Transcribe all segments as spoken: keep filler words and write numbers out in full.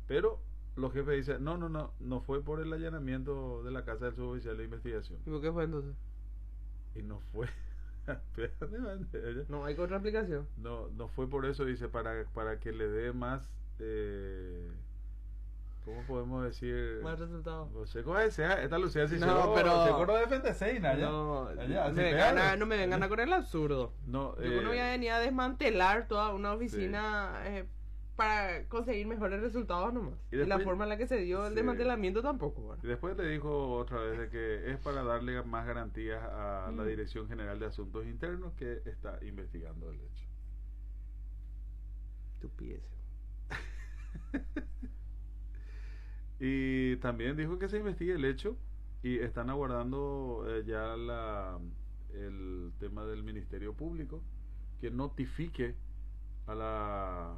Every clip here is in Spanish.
Pero los jefes dicen, no, no, no, no fue por el allanamiento de la casa del suboficial de investigación. ¿Y por qué fue entonces? Y no fue. Espérate, man, ella- No hay contraaplicación. no, no fue por eso, dice, para, para que le dé más, eh, ¿cómo podemos decir? Más resultados. No sé cómo sea, esta Lucía si No, pero- se acuerda de Fenteseina, ya. No, Ya, no, se me vengan pegaron. a, no me vengan a con el absurdo. No, Yo eh, no voy a venir a desmantelar toda una oficina eh, para conseguir mejores resultados nomás. Y Y, la después- forma en la que se dio el sí. desmantelamiento tampoco. ¿verdad? Y después le dijo otra vez de que es para darle más garantías a la Mm. Dirección General de Asuntos Internos que está investigando el hecho. Estupidez. Y también dijo que se investigue el hecho y están aguardando eh, ya la, el tema del Ministerio Público que notifique a la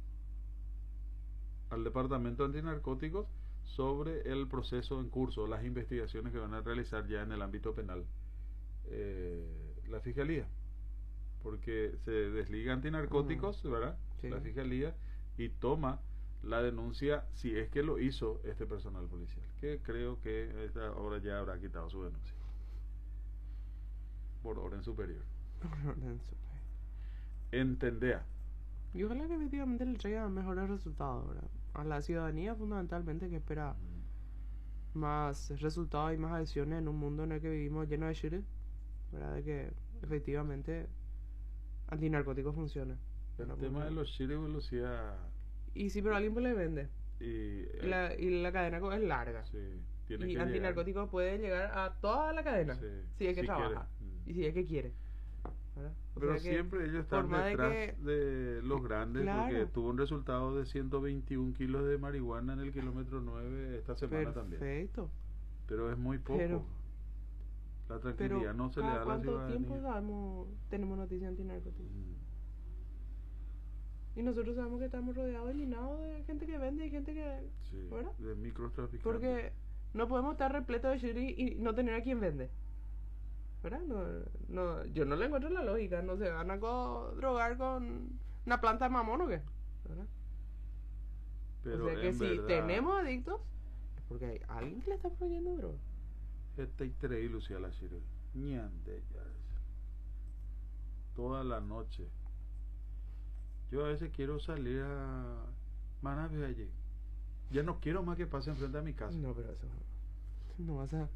al Departamento Antinarcóticos sobre el proceso en curso, las investigaciones que van a realizar ya en el ámbito penal eh, la Fiscalía, porque se desliga Antinarcóticos, ¿verdad? Sí. La Fiscalía, y toma la denuncia si es que lo hizo este personal policial, que creo que esta ahora ya habrá quitado su denuncia por orden superior. Entendea. Y ojalá que efectivamente le traiga mejores resultados, ¿verdad? A la ciudadanía fundamentalmente que espera más resultados y más acciones en un mundo en el que vivimos lleno de shit, ¿verdad? De que efectivamente antinarcóticos funcione. El ¿verdad? tema Porque- de los chiles de velocidad Y sí, pero alguien pues le vende. y, Y la, y la cadena co- es larga. sí, tiene Y que antinarcóticos puede llegar a toda la cadena. Sí, Si es que si trabaja. quiere. Mm. Y si es que quiere. ¿verdad? O Pero sea que, siempre ellos están por más de detrás que- de los grandes, Claro. porque tuvo un resultado de ciento veintiún kilos de marihuana en el kilómetro nueve esta semana también. Perfecto. Pero es muy poco. Pero- La Pero tranquilidad no se le ¿cada da a la cuánto ciudadanía. tiempo sabemos, tenemos noticias antinarcóticos? Mm. Y nosotros sabemos que estamos rodeados y minados de gente que vende y gente que... Sí, ¿verdad? de microtraficantes. Porque no podemos estar repletos de shit y, y no tener a quien vende. ¿Verdad? No, no, yo no le encuentro la lógica. No se van a co- drogar con una planta de mamón o qué. ¿Verdad? Pero o sea que en si verdad, tenemos adictos, es porque hay alguien que le está proveyendo droga. Esta y Lucía la sirve. Ñande ya es. Toda la noche. Yo a veces quiero salir a Manabio allí. Ya no quiero más que pase enfrente a mi casa. No, pero eso... No vas a...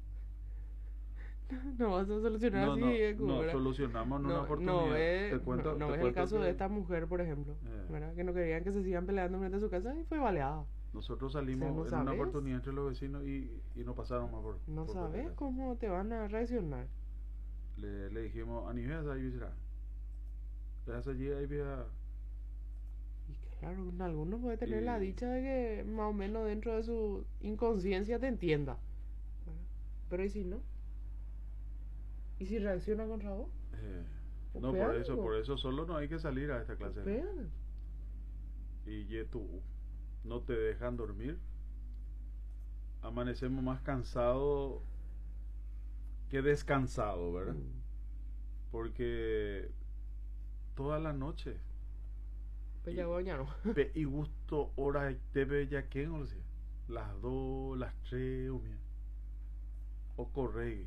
No vas a solucionar No, así, no, eh, como, no, ¿verdad? solucionamos en una No, oportunidad. no es, Te cuento- no, no te es el cuento caso que de esta mujer, por ejemplo, Eh. ¿verdad? Que no querían que se sigan peleando frente a su casa y fue baleada. Nosotros O salimos sea, ¿no en una sabes? oportunidad entre los vecinos y, y no pasaron más por. No por sabes peleas. cómo te van a reaccionar. Le, le dijimos, a nivel de ahí será. Dejas allí ahí vía. Y claro, alguno puede tener Y- la dicha de que más o menos dentro de su inconsciencia te entienda. ¿verdad? Pero ¿y si no? ¿Y si reacciona contra vos? Eh, Pues no, por pégale, eso, po. por eso solo no hay que salir a esta clase. de- Pégale. Y ye tú, no te dejan dormir. Amanecemos más cansados que descansados, ¿verdad? Mm. Porque toda la noche. Pues ya goñaron. Pe- y gusto hora de bellaquén, o sea, las dos, las tres, o mía. O corre.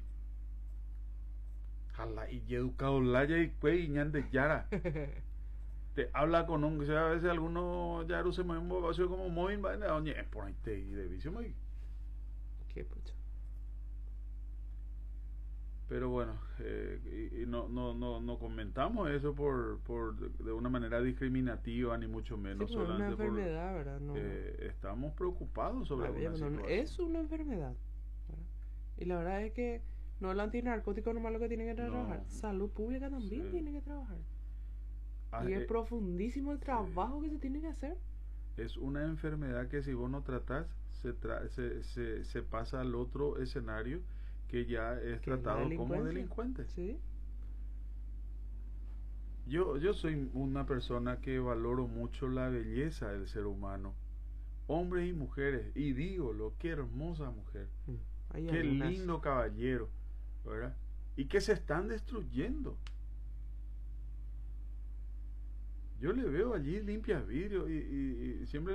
Jala y educado laya y cuey ñande yara. Te habla con un, o sea, a veces algunos ya se mueven vacío como móvil, vaina, oye, por ahí te y de vicio muy. Qué pucha. Pero bueno, eh, y, y no, no, no, no comentamos eso por, por de una manera discriminativa ni mucho Sí, menos, pues, es una solamente por enfermedad, ¿verdad? No. eh, estamos preocupados sobre A ver, una no, no, situación. es una enfermedad. ¿verdad? Y la verdad es que no el antinarcótico nomás lo que tiene que No. trabajar. Salud pública también Sí. tiene que trabajar. Ah, y es eh, profundísimo el trabajo que se tiene que hacer. es una enfermedad que si vos no tratás, se, tra se, se, se pasa al otro escenario que ya es Que es la tratado como delincuencia. delincuente. Sí. Yo, yo soy una persona que valoro mucho la belleza del ser humano, hombres y mujeres, y digo, lo que hermosa mujer, Mm. Hay qué algunas- lindo caballero, ¿verdad? Y que se están destruyendo. Yo le veo allí limpias vidrio y, y, y siempre